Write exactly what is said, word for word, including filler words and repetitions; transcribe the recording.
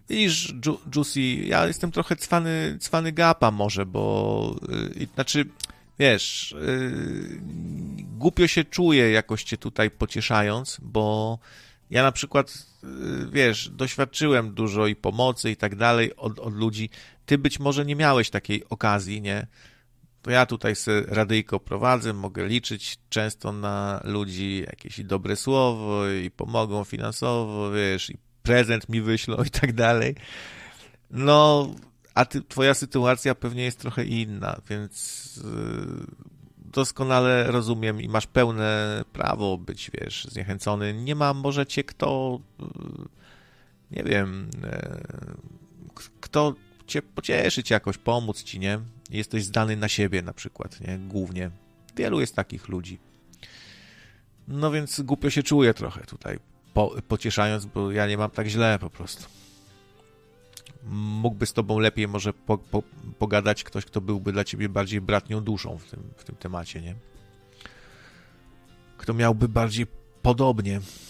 Widzisz, Ju- Juicy, ja jestem trochę cwany, cwany gapa może, bo yy, znaczy, wiesz, yy, głupio się czuję jakoś cię tutaj pocieszając, bo ja na przykład, yy, wiesz, doświadczyłem dużo i pomocy i tak dalej od, od ludzi. Ty być może nie miałeś takiej okazji, nie? To ja tutaj se radyjko prowadzę, mogę liczyć często na ludzi, jakieś dobre słowo i pomogą finansowo, wiesz, i prezent mi wyślą i tak dalej. No, a ty, twoja sytuacja pewnie jest trochę inna, więc yy, doskonale rozumiem i masz pełne prawo być, wiesz, zniechęcony. Nie ma może cię kto, yy, nie wiem, yy, k- kto cię pocieszyć jakoś, pomóc ci, nie? Jesteś zdany na siebie na przykład, nie? Głównie. Wielu jest takich ludzi. No więc głupio się czuję trochę tutaj, po, pocieszając, bo ja nie mam tak źle po prostu. Mógłby z tobą lepiej może po, po, pogadać ktoś, kto byłby dla ciebie bardziej bratnią duszą w tym, w tym temacie, nie? Kto miałby bardziej podobnie.